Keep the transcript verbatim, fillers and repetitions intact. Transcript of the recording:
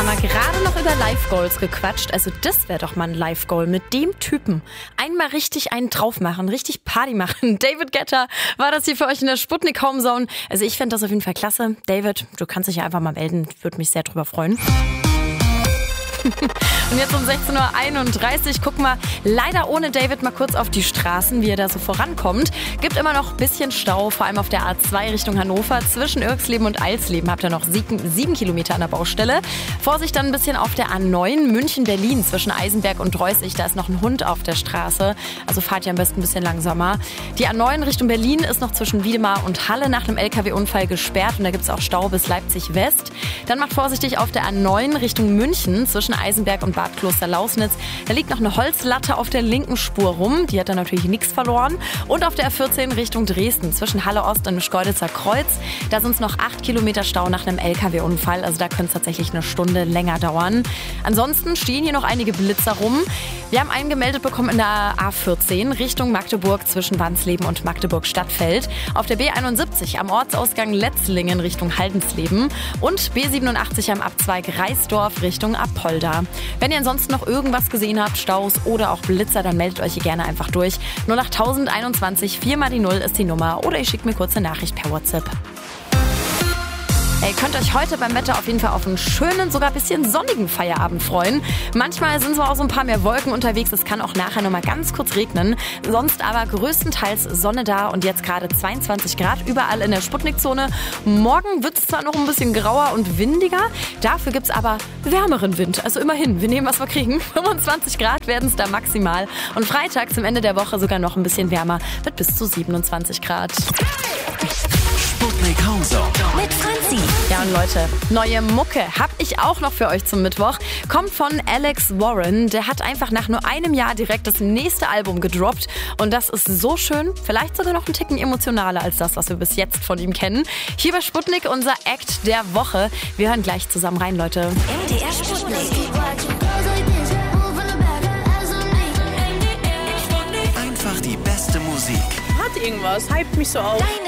haben wir gerade noch über Live-Goals gequatscht. Also das wäre doch mal ein Live-Goal mit dem Typen. Einmal richtig einen drauf machen, richtig Party machen. David Guetta war das hier für euch in der Sputnik Homezone. Also ich fände das auf jeden Fall klasse. David, du kannst dich ja einfach mal melden. Würde mich sehr drüber freuen. Und jetzt um sechzehn Uhr einunddreißig, gucken wir leider ohne David mal kurz auf die Straßen, wie er da so vorankommt. Gibt immer noch ein bisschen Stau, vor allem auf der A zwei Richtung Hannover. Zwischen Irxleben und Eilsleben habt ihr noch sieben, sieben Kilometer an der Baustelle. Vorsicht dann ein bisschen auf der A neun, München-Berlin zwischen Eisenberg und Reußig. Da ist noch ein Hund auf der Straße, also fahrt ihr am besten ein bisschen langsamer. Die A neun Richtung Berlin ist noch zwischen Wiedemar und Halle nach einem L K W-Unfall gesperrt. Und da gibt es auch Stau bis Leipzig West. Dann macht vorsichtig auf der A neun Richtung München zwischen Eisenberg und Bad Kloster-Lausnitz. Da liegt noch eine Holzlatte auf der linken Spur rum. Die hat dann natürlich nichts verloren. Und auf der A vierzehn Richtung Dresden zwischen Halle Ost und Schkeuditzer Kreuz. Da sind es noch acht Kilometer Stau nach einem L K W-Unfall. Also da könnte es tatsächlich eine Stunde länger dauern. Ansonsten stehen hier noch einige Blitzer rum. Wir haben einen gemeldet bekommen in der A vierzehn Richtung Magdeburg zwischen Wansleben und Magdeburg-Stadtfeld. Auf der B einundsiebzig am Ortsausgang Letzlingen Richtung Haldensleben. Und B siebenundachtzig am Abzweig Reisdorf Richtung Apolda. Wenn ihr ansonsten noch irgendwas gesehen habt, Staus oder auch Blitzer, dann meldet euch hier gerne einfach durch. null acht einundzwanzig, vier mal die null ist die Nummer oder ihr schickt mir kurz eine Nachricht per WhatsApp. Ihr könnt euch heute beim Wetter auf jeden Fall auf einen schönen, sogar ein bisschen sonnigen Feierabend freuen. Manchmal sind zwar auch so ein paar mehr Wolken unterwegs, es kann auch nachher noch mal ganz kurz regnen. Sonst aber größtenteils Sonne da und jetzt gerade zweiundzwanzig Grad überall in der Sputnikzone. Morgen wird es zwar noch ein bisschen grauer und windiger, dafür gibt es aber wärmeren Wind. Also immerhin, wir nehmen, was wir kriegen. fünfundzwanzig Grad werden es da maximal. Und Freitag zum Ende der Woche sogar noch ein bisschen wärmer mit bis zu siebenundzwanzig Grad. Sputnik Homezone mit Franzi. Ja und Leute, neue Mucke hab ich auch noch für euch zum Mittwoch. Kommt von Alex Warren. Der hat einfach nach nur einem Jahr direkt das nächste Album gedroppt. Und das ist so schön, vielleicht sogar noch ein Ticken emotionaler als das, was wir bis jetzt von ihm kennen. Hier bei Sputnik unser Act der Woche. Wir hören gleich zusammen rein, Leute. M D R Sputnik. Einfach die beste Musik. Hat irgendwas, hypt mich so auf. Deine